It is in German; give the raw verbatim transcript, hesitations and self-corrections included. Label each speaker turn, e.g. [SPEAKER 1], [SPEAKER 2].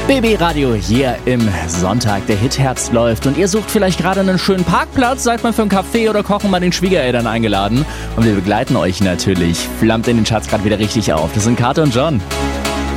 [SPEAKER 1] B B Radio hier im Sonntag. Der Hit-Herbst läuft und ihr sucht vielleicht gerade einen schönen Parkplatz, seid mal für einen Kaffee oder Kochen bei den Schwiegereltern eingeladen. Und wir begleiten euch natürlich. Flammt in den Charts gerade wieder richtig auf. Das sind Kate und John.